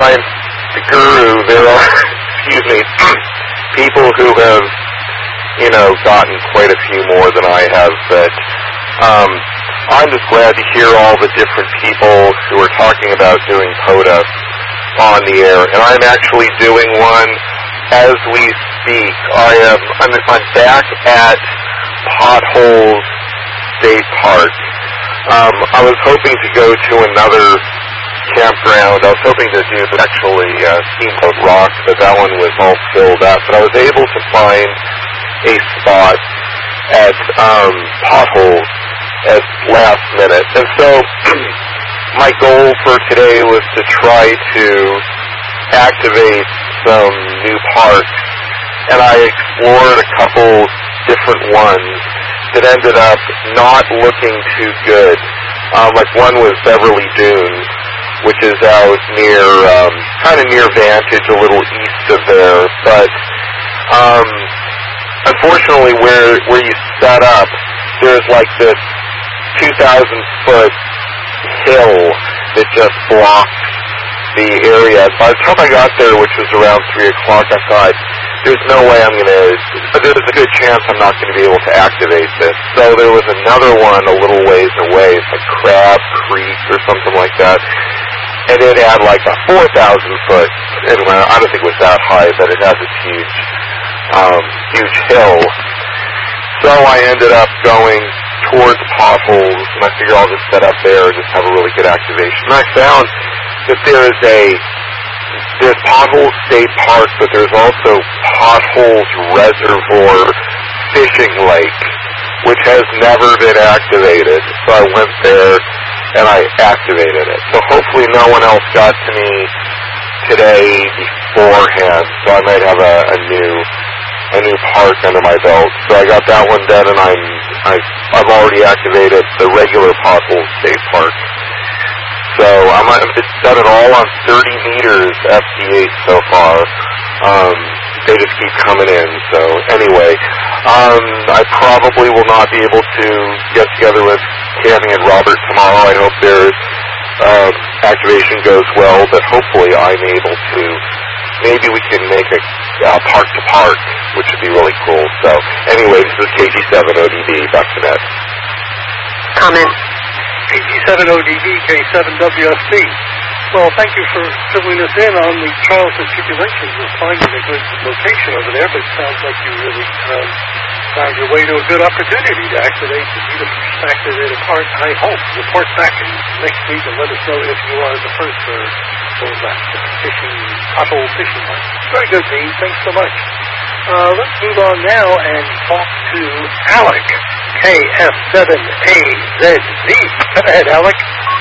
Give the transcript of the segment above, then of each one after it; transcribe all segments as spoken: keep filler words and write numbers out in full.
I'm the guru. There are, excuse me, people who have, you know, gotten quite a few more than I have, but um, I'm just glad to hear all the different people who are talking about doing POTA on the air, and I'm actually doing one as we speak. I am I'm, I'm back at Potholes State Park. Um, I was hoping to go to another campground. I was hoping to do actually uh, Steamboat Rock, but that one was all filled up. But I was able to find a spot at um, Potholes at last minute. And so my goal for today was to try to activate some new parks, and I explored a couple different ones that ended up not looking too good. Um, like one was Beverly Dunes, which is out near, um, kind of near Vantage, a little east of there. But um, unfortunately, where where you set up, there's like this two thousand foot hill that just blocks the area. By the time I got there, which was around three o'clock, I thought, there's no way I'm going to, there's a good chance I'm not going to be able to activate this. So there was another one a little ways away, it's like Crab Creek or something like that, and it had like a four thousand foot, anyway, I don't think it was that high, but it has this huge, um, huge hill. So I ended up going towards Potholes, and I figured I'll just set up there and just have a really good activation. And I found that there is a, there's Potholes State Park, but there's also Potholes Reservoir Fishing Lake, which has never been activated. So I went there and I activated it. So hopefully no one else got to me today beforehand, so I might have a, a new a new park under my belt. So I got that one done, and I'm I've, I've already activated the regular Potholes State Park. So I'm, it's done it all on thirty meters F D eight so far. Um, they just keep coming in. So anyway, um, I probably will not be able to get together with Tammy and Robert tomorrow. I hope their um, activation goes well, but hopefully I'm able to. Maybe we can make a uh, park to park, which would be really cool. So anyway, this is K G seven O D B. Back to Ned. Comment. K G seven O D B, K seven W S B. Well, thank you for filling us in on the trials and tribulations of finding a good location over there, but it sounds like you really um, found your way to a good opportunity to activate the be the first activated part. I hope. Report back in next week and let us know if you are the first for, for that fishing, pothole fishing line. Very good, Dean. Thanks so much. Uh, let's move on now and talk to Alec, K F seven A Z Z. Go ahead, Alec.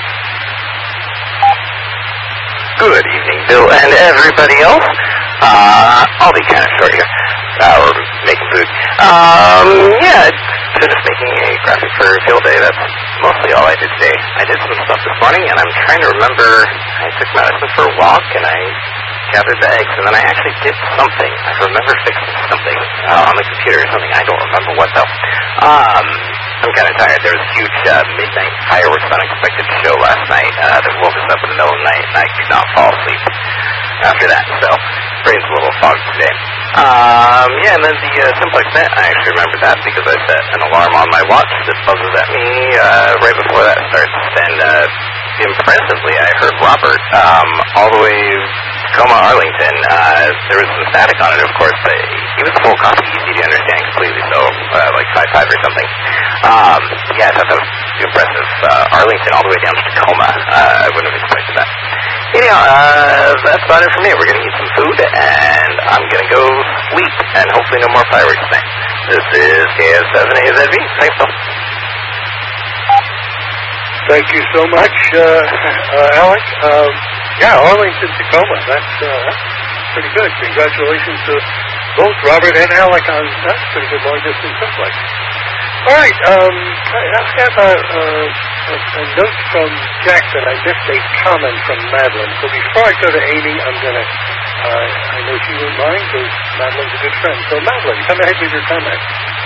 Good evening, Bill and everybody else. Uh, I'll be kind of short here. Uh, we're making food. Um, yeah, just making a graphic for field day. That's mostly all I did today. I did some stuff this morning, and I'm trying to remember. I took my husband for a walk, and I gathered the eggs, and then I actually did something. I remember fixing something uh, on the computer or something. I don't remember what, though. Um, I'm kind of tired. There was a huge uh, midnight fireworks unexpected show last night uh, that woke us up in the middle of the night, and I could not fall asleep after that. So, brain's a little fogged today. Um, yeah, and then the uh, Simplex Net, I actually remember that because I set an alarm on my watch that buzzes at me uh, right before that starts. And uh, impressively, I heard Robert um, all the way Tacoma, Arlington. Uh, there was some static on it, of course, but he was full copy, easy to understand completely, so uh, like five five or something. Um, yeah, I thought that was impressive. Uh, Arlington all the way down to Tacoma. Uh, I wouldn't have expected that. Anyhow, uh, that's about it for me. We're going to eat some food, and I'm going to go sleep, and hopefully no more fireworks tonight. This is K F seven A Z V. Thanks, Bill. Thank you so much, uh, uh, Alec. Um, yeah, Arlington, Tacoma. That's, uh, that's pretty good. Congratulations to both Robert and Alec on that's a pretty good long-distance simplex. All right. Um, I have a, a, a note from Jack that I missed a comment from Madeline. So before I go to Amy, I'm going to, uh, I know she won't mind because Madeline's a good friend. So Madeline, come ahead with your comment.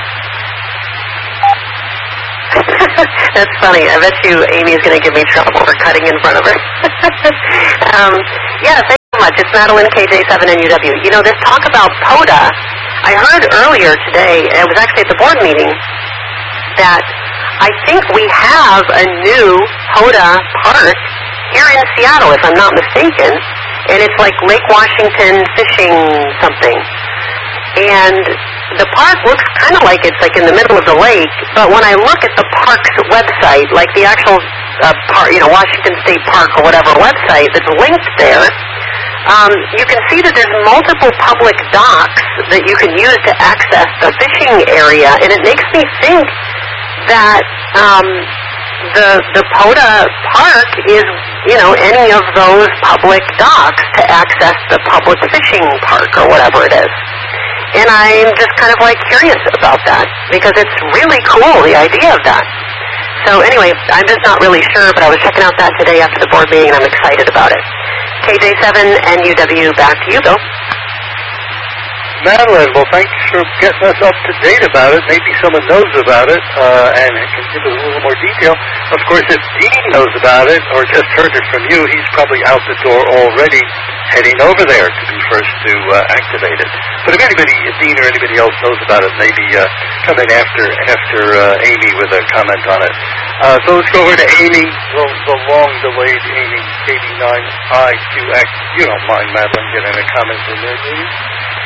That's funny. I bet you Amy's going to give me trouble for cutting in front of her. um, yeah, thank you much. It's Madeline, K J seven N U W. You know, this talk about POTA, I heard earlier today, and it was actually at the board meeting, that I think we have a new POTA park here in Seattle, if I'm not mistaken, and it's like Lake Washington fishing something. And the park looks kind of like it's like in the middle of the lake, but when I look at the park's website, like the actual uh, park, you know, Washington State Park or whatever website that's linked there, um, you can see that there's multiple public docks that you can use to access the fishing area, and it makes me think that um, the the POTA Park is, you know, any of those public docks to access the public fishing park or whatever it is. And I'm just kind of like curious about that because it's really cool, the idea of that. So anyway, I'm just not really sure, but I was checking out that today after the board meeting and I'm excited about it. K J seven N U W, back to you, Bill. Madeline, well, thanks for getting us up to date about it. Maybe someone knows about it uh, and can give us a little more detail. Of course, if Dean knows about it or just heard it from you, he's probably out the door already heading over there to be first to uh, activate it. But if anybody, if Dean or anybody else knows about it, maybe uh, come in after after uh, Amy with a comment on it. Uh, so let's go over to Amy, the, the long-delayed Amy, K D nine I Q X. You don't mind, Madeline, getting a comment in there, do you?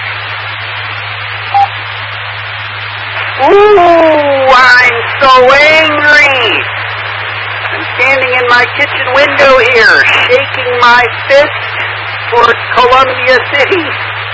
Ooh, I'm so angry. I'm standing in my kitchen window here, shaking my fist towards Columbia City.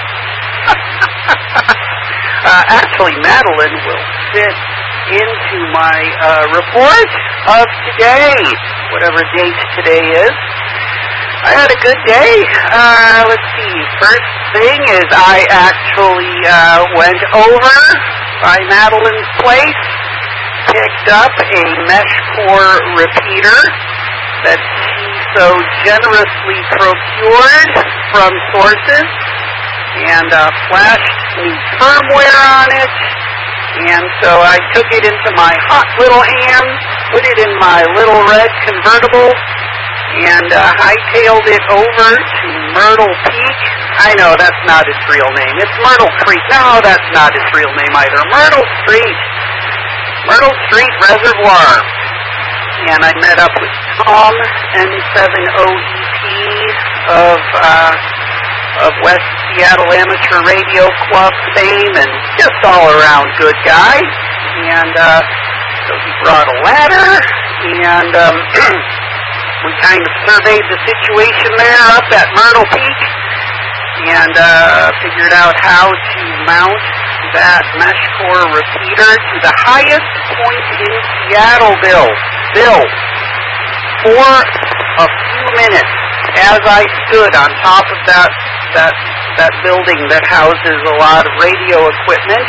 uh, actually, Madeline will fit into my uh, report of today, whatever date today is. I had a good day. Uh, let's see. First thing is I actually uh, went over by Madeline's place, picked up a MeshCore repeater that she so generously procured from sources, and uh, flashed new firmware on it. And so I took it into my hot little hands, put it in my little red convertible, and uh, hightailed it over to Myrtle Peak. I know that's not its real name. It's Myrtle Creek. No, that's not its real name either. Myrtle Street. Myrtle Street Reservoir. And I met up with Tom, N seven O E P of uh, of West Seattle Amateur Radio Club fame, and just all around good guy. And uh, so he brought a ladder, and um, we kind of surveyed the situation there up at Myrtle Peak, and uh, figured out how to mount that MeshCore repeater to the highest point in Seattle, Bill. Bill, for a few minutes, as I stood on top of that that that building that houses a lot of radio equipment,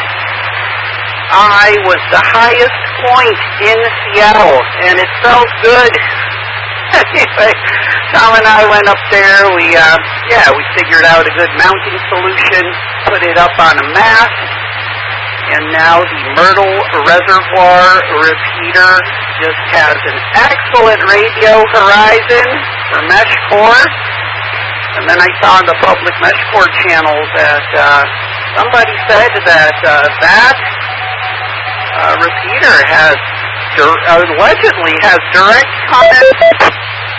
I was the highest point in Seattle, and it felt good. Anyway, Tom and I went up there. We, uh, yeah, we figured out a good mounting solution, put it up on a mast, and now the Myrtle Reservoir repeater just has an excellent radio horizon for MeshCore. And then I saw on the public MeshCore channel that uh, somebody said that uh, that uh, repeater has dir- allegedly has direct contact.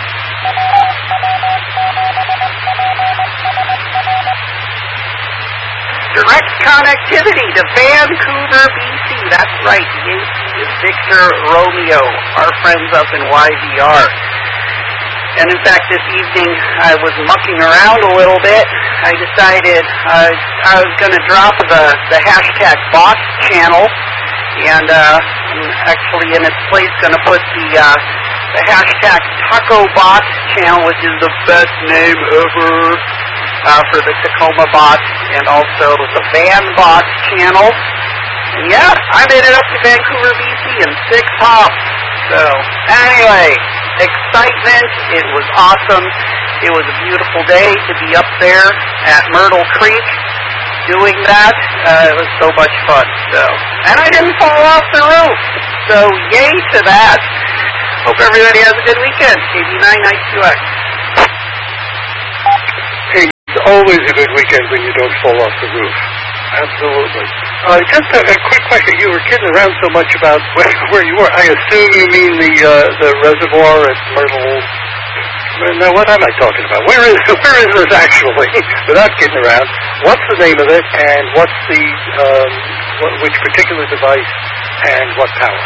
Direct connectivity to Vancouver, B C. That's right, Yankee Victor Romeo, our friends up in Y V R. And in fact, this evening I was mucking around a little bit. I decided uh, I was going to drop the, the hashtag boss channel, and uh, I'm actually in its place going to put the, uh, the hashtag Taco Bot channel, which is the best name ever uh, for the Tacoma Bot, and also the Van Bot channel. And yeah, I made it up to Vancouver, B C in six hops. So anyway, excitement. It was awesome. It was a beautiful day to be up there at Myrtle Creek doing that. Uh, it was so much fun. So, and I didn't fall off the roof. So yay to that. Hope everybody has a good weekend. K D nine I Q X. always a good weekend when you don't fall off the roof. Absolutely. Uh, just a, a quick question. You were kidding around so much about where, where you were. I assume you mean the uh, the reservoir at Myrtle. Now, what am I talking about? Where is where is this actually? Without kidding around, what's the name of it, and what's the um, what, which particular device, and what power?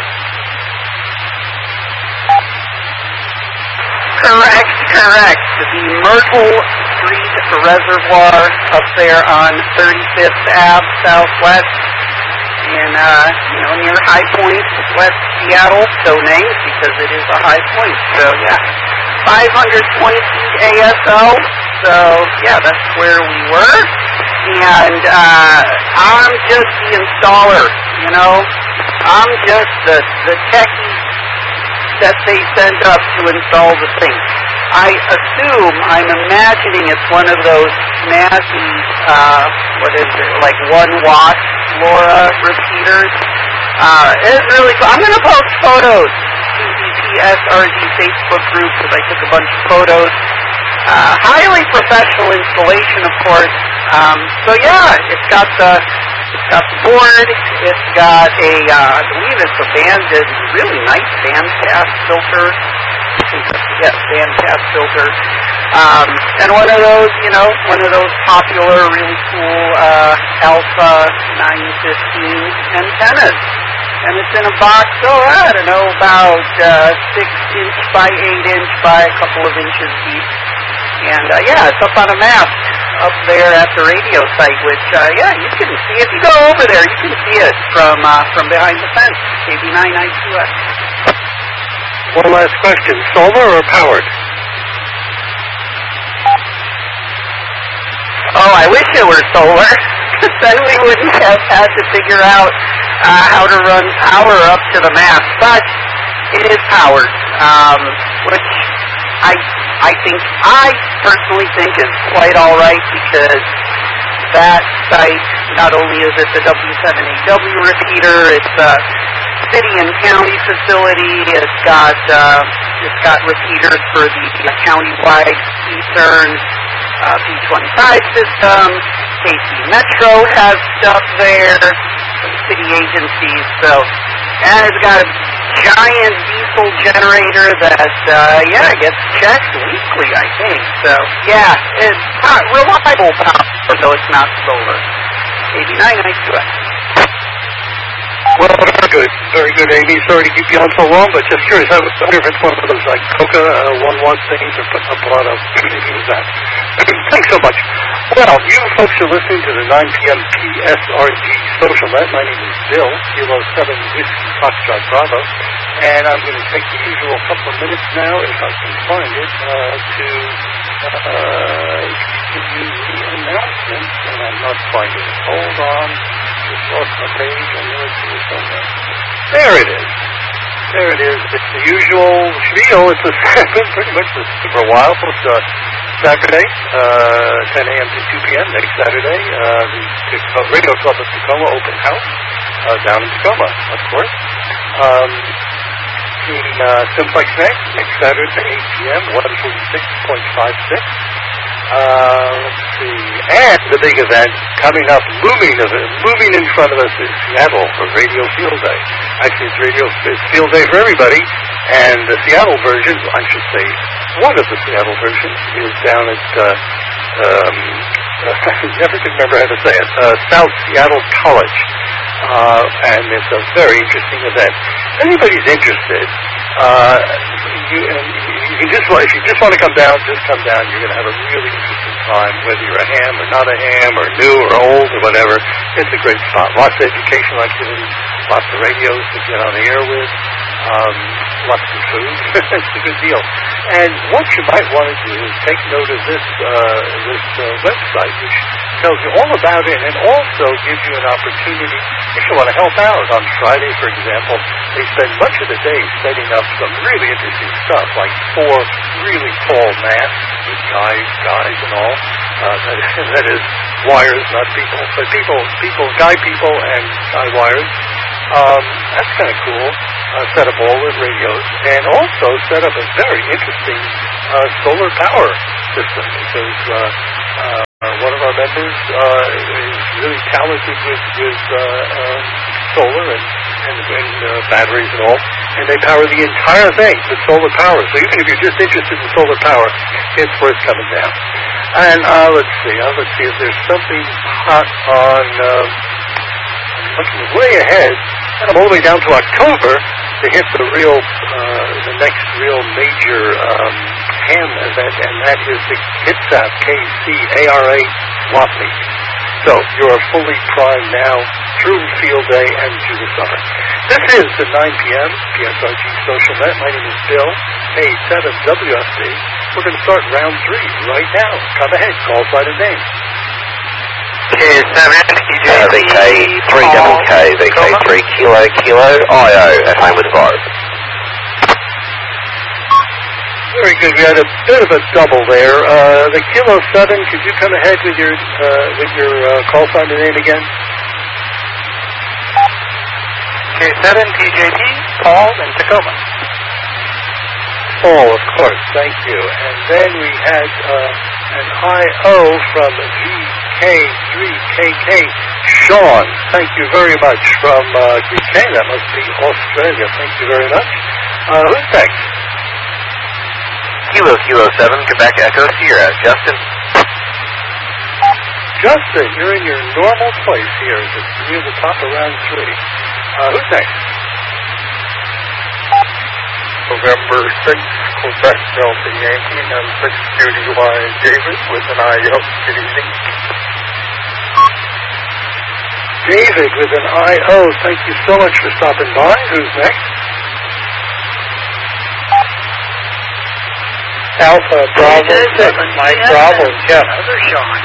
Correct, correct. The Myrtle Street Reservoir up there on thirty-fifth Avenue Southwest in, uh, you know, near High Point, West Seattle, so named because it is a high point. So, yeah, five hundred twenty feet A S O. So, yeah, that's where we were. And uh, I'm just the installer, you know. I'm just the, the techie that they send up to install the thing. I assume, I'm imagining it's one of those snazzy, uh, what is it, like one watt LoRa repeaters. Uh, it's really cool. I'm going to post photos to the P S R G Facebook group because I took a bunch of photos. Uh, highly professional installation, of course. Um, so yeah, it's got the It's got the board, it's got a, uh, I believe it's a banded, really nice band pass filter. Yes, band pass filter. Um, and one of those, you know, one of those popular, really cool, uh, Alpha nine fifteen antennas. And it's in a box, oh, I don't know, about, uh, six inch by eight inch by a couple of inches deep. And, uh, yeah, it's up on a map up there at the radio site, which, uh, yeah, you can see. If you go over there, you can see it from uh, from behind the fence, K B nine ninety-two X. One last question. Solar or powered? Oh, I wish it were solar. Then we wouldn't have had to figure out uh, how to run power up to the mast. But it is powered, um, which I... I think, I personally think is quite all right because that site, not only is it the W seven A W repeater, it's a city and county facility, it's got, uh, it's got repeaters for the county-wide Eastern uh, P twenty-five system, K C Metro has stuff there, some city agencies, so, and it's got a giant diesel generator that, uh, yeah, gets checked weekly, I think. So, yeah, it's uh, reliable power, though it's not solar. eighty-nine ninety-two X. Well, very good. Very good, Amy. Sorry to keep you on so long, but just curious. I wonder if it's one of those, like, Coca uh, one watt things or putting up a lot of maybe that. Thanks so much. Well, you folks are listening to the nine p.m. P S R G Social Net. My name is Bill, Kilo seven Whiskey Foxtrot Bravo, and I'm going to take the usual couple of minutes now, if I can find it, uh, to uh, give you the announcement, and I'm not finding it. Hold on. Just lost my page. I know it's here somewhere. There it is. There it is. It's the usual spiel. It's a pretty much the super while. It's uh, Saturday, uh, ten a.m. to two p.m. next Saturday. Uh, the Radio Club of Tacoma open house uh, down in Tacoma, of course. Um, in uh, Simplex next, next Saturday, eight p.m., one forty-six point five six. Uh, let's see. And the big event coming up, looming, of it, looming in front of us is Seattle for Radio Field Day. Actually, it's Radio it's Field Day for everybody, and the Seattle version, I should say, one of the Seattle versions is down at, uh, um, I never can remember how to say it, uh, South Seattle College. Uh, and it's a very interesting event. If anybody's interested, uh, you, and you can just, if you just want to come down, just come down. You're going to have a really interesting time, whether you're a ham or not a ham, or new or old or whatever. It's a great spot. Lots of educational activities, lots of radios to get on the air with, um, lots of food. It's a good deal. And what you might want to do is take note of this uh, this uh, website, which tells you all about it, and also gives you an opportunity if you want to help out. On Friday, for example, they spend much of the day setting up some really interesting stuff, like four really tall masts with guys, guys and all. Uh, that, that is wires, not people, but people, people, guy people and guy wires. Um, that's kind of cool. Uh, set up all the radios, and also set up a very interesting uh, solar power system, because uh, uh, members uh, is really talented with, with uh, um, solar and, and, and uh, batteries and all, and they power the entire thing with solar power. So if you're just interested in solar power, it's worth coming down. And uh, let's see, uh, let's see if there's something hot on. Um, I'm looking way ahead, and I'm all the way down to October to hit the real, uh, the next real major um, ham event, and that is the Kitsap K C A R A swap meet. So you're fully primed now through field day and through the summer. This is the nine p.m. P S R G Social Net. My name is Bill, K seven W F D. We're going to start round three right now. Come ahead, call sign and name. K seven, E J P, V K three double K, V K three Kilo Kilo, I O, at home with Bob. Very good. We had a bit of a double there. Uh, the Kilo seven, could you come ahead with your uh, with your uh, call sign and name again? K seven, T J P, Paul, and Tacoma. Paul, of course. Thank you. And then we had uh, an I O from V K three K K, Sean. Thank you very much from uh, U K. That must be Australia. Thank you very much. Uh, who's next? Kilo Kilo seven, Quebec Echo Sierra, Justin. Justin, you're in your normal place here. Near the top of round three. Uh, who's next? November sixth, Quebec Delta Yankee, and six Judy Y. David with an I O. Good evening. David with an I O. Thank you so much for stopping by. Who's next? Alpha Bravo six, Mike Bravo, yeah. Another Sean.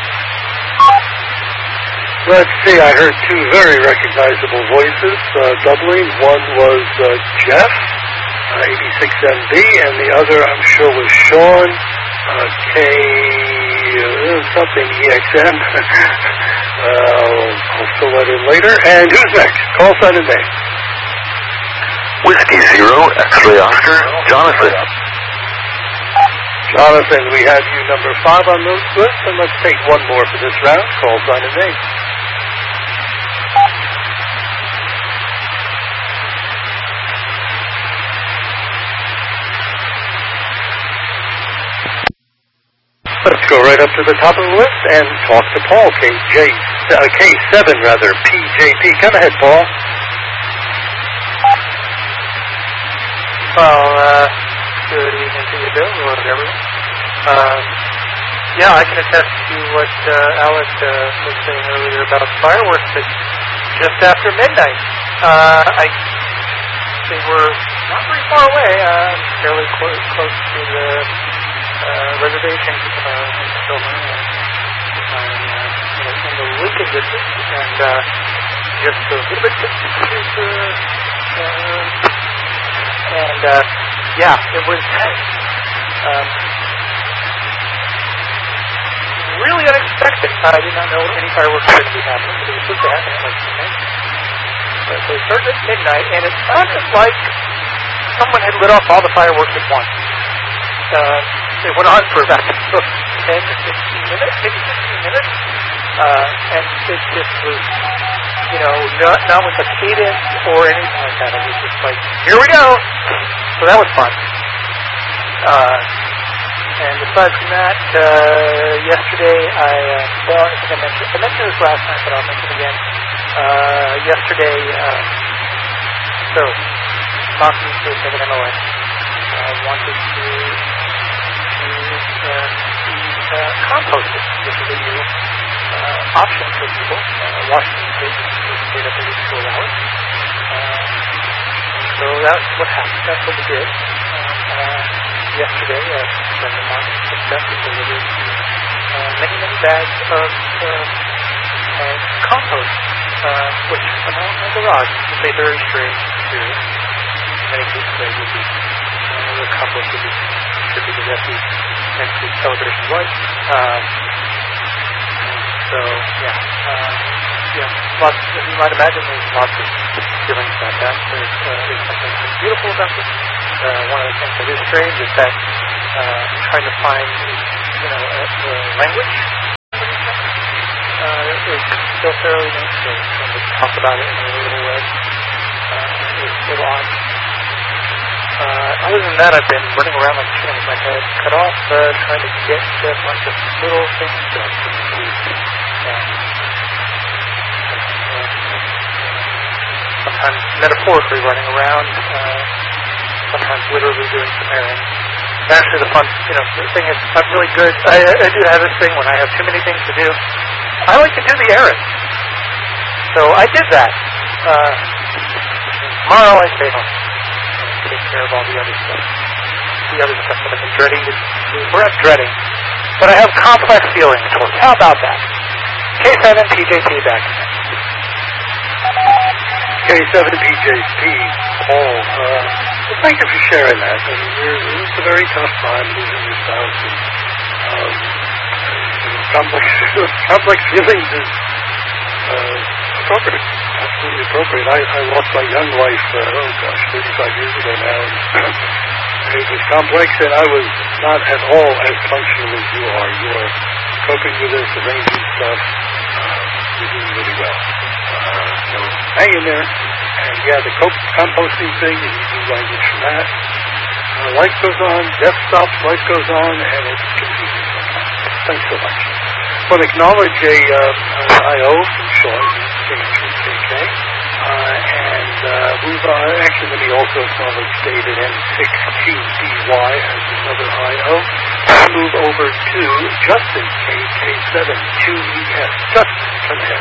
Let's see, I heard two very recognizable voices uh, doubling. One was uh, Jeff, uh, eighty-six M B, and the other, I'm sure, was Sean, uh, K uh, something E X M. uh, I'll, I'll fill that in later. And who's next? Call sign and name. Whiskey Zero, X-Ray Oscar, Jonathan. Jonathan, we have you number five on those lists, and let's take one more for this round. Call sign and name. Let's go right up to the top of the list and talk to Paul, K J, uh, K seven rather, P J P. Come ahead, Paul. Well, uh, good evening to you, Bill, or everyone. Um, yeah, I can attest to what uh, Alec uh, was saying earlier about fireworks. It's just after midnight. Uh, I they were not very far away, uh, fairly close, close to the uh, reservation uh, in Tacoma, uh, uh, in the Lincoln district, and uh, just a little bit to, to uh, and uh, yeah, it was um, really unexpected. I did not know any fireworks were going to be happening. It was supposed to happen at like midnight. But they started at midnight, and it sounded like someone had lit off all the fireworks at once. Uh, they went on for about ten to fifteen minutes, maybe fifteen minutes, uh, and it just was, you know, not, not with a cadence or anything like that. It was just like, here we go! So that was fun. Uh, and aside from that, uh, yesterday I, uh, well, I think I mentioned, I mentioned this last night, but I'll mention it again. Uh, yesterday, uh, so, talking to David M O S, I wanted to use uh, the uh, composting, which is a new uh, option for people. Uh, Washington State is state up every school hours. Uh, so that's what happened. That's what we did. Uh, yesterday, a friend of mine successfully delivered uh, many, many bags of uh, uh, compost, uh, which come out in my garage. It's a very strange experience. In many cases, they would be, uh, the compost would be distributed at the next week's Celebration of Life. Um, so, yeah. Uh, yeah, lots, as you might imagine, there's lots of feelings about that. There's, uh, there's something beautiful about this. Uh, one of the things that is strange is that uh, trying to find, you know, uh, the language is still fairly new, so trying to talk about it in a relatable way uh, is still on. Uh, other than that, I've been running around like chicken with my head cut off, uh, trying to get a bunch of little things done for the week. And, uh, sometimes metaphorically running around, uh, sometimes literally doing some errands. Actually, the fun, you know, the thing is, I'm really good. I, I do have this thing when I have too many things to do. I like to do the errands. So I did that. Uh, tomorrow I stay home and take care of all the other stuff. The other stuff that I've been dreading to do. We're not dreading, but I have complex feelings towards. How about that? K seven P J P back. K seven P J P, Paul, uh, well, thank you for sharing that. I mean, we're, it's a very tough time losing your spouse, and um, complex, complex feelings is uh, appropriate, absolutely appropriate. I, I lost my young wife, uh, oh gosh, thirty-five years ago now, and it was complex, and I was not at all as functional as you are. You are coping with this, arranging stuff. Uh, you're doing really well. Uh, so hang in there. And yeah, the co- composting thing, you need new language for that. Uh, life goes on, death stops, life goes on, and it's confusing sometimes. Thanks so much. I want to acknowledge a uh, an I O from Sean, K K, uh, and uh, move on. Actually, let me also acknowledge David M six Q D Y as another I O. I'll move over to Justin, K K seven Q E S. Justin, come ahead.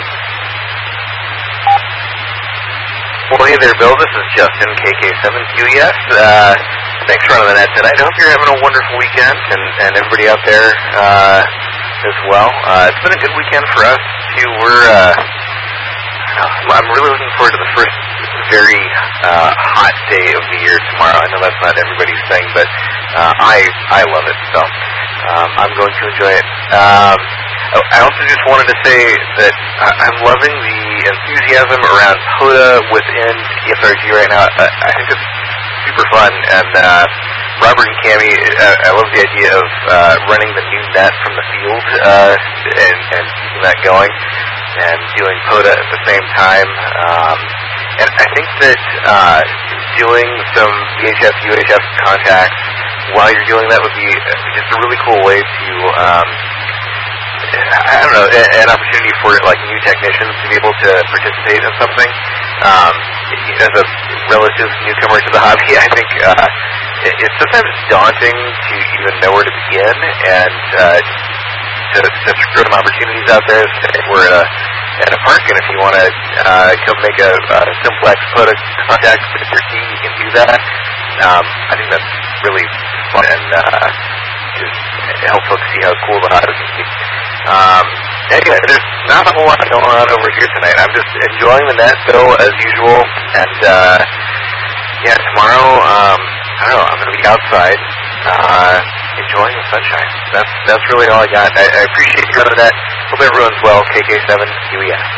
Well, hey there, Bill. This is Justin, K K seven Q E S. Uh, thanks for running the net tonight. I hope you're having a wonderful weekend, and, and everybody out there uh, as well. Uh, it's been a good weekend for us, too. We're, uh, I'm really looking forward to the first very uh, hot day of the year tomorrow. I know that's not everybody's thing, but uh, I I love it, so um, I'm going to enjoy it. Um, I also just wanted to say that I'm loving the enthusiasm around POTA within E S R G right now. I, I think it's super fun, and uh, Robert and Cammie, I, I love the idea of uh, running the new net from the field uh, and, and keeping that going, and doing POTA at the same time. Um, and I think that uh, doing some V H F, U H F contacts while you're doing that would be just a really cool way to um, I don't know, an opportunity for like new technicians to be able to participate in something. Um, as a relative newcomer to the hobby, I think uh, it, it's sometimes daunting to even know where to begin, and uh, to, to throw some opportunities out there. If we're at a, at a park, and if you want to uh, come make a, a simplex put a contact with your team, you can do that. Um, I think that's really fun, and uh, just help folks see how cool the hobby can be. Um, anyway, there's not a whole lot going on over here tonight. I'm just enjoying the net, though, as usual. And, uh, yeah, tomorrow, um, I don't know, I'm going to be outside, uh, enjoying the sunshine. That's that's really all I got. I, I appreciate you running the net. Hope everyone's well. K K seven Q E S.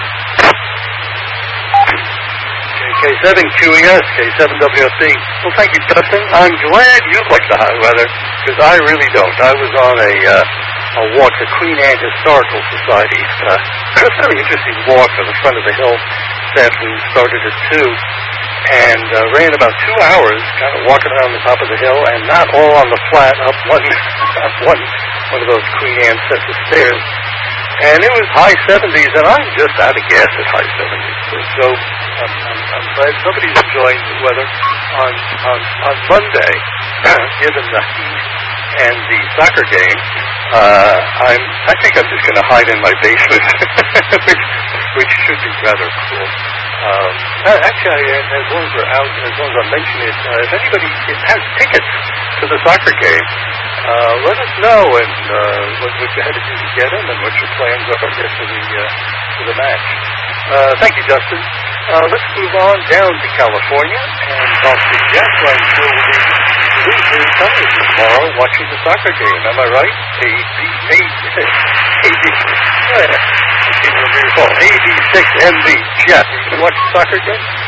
K seven Q E S, K seven W F B. Well, thank you, Justin. I'm glad you like the hot weather, because I really don't. I was on a... Uh, a walk to Queen Anne Historical Society. Uh, a very interesting walk on the front of the hill this afternoon. Started at two and uh, ran about two hours, kind of walking around the top of the hill, and not all on the flat, up one, up one, one of those Queen Anne sets of stairs. And it was high seventies, and I'm just out of gas at high seventies. So I'm, I'm, I'm glad somebody's enjoying the weather on on, on Monday, given the heat and the soccer game. Uh, I'm, I think I'm just going to hide in my basement, which, which should be rather cool. Um, actually, as long as we're out, as long as I'm mentioning it, uh, if anybody has tickets to the soccer game, uh, let us know and uh, what, what you had to do to get them and what your plans are for the uh, for the match. Uh, thank you, Justin. Uh, let's move on down to California and talk to Jeff. I'm sure we'll be losing summers tomorrow watching the soccer game. Am I right? A B A B A B six M B. Jeff, you can watch the soccer game?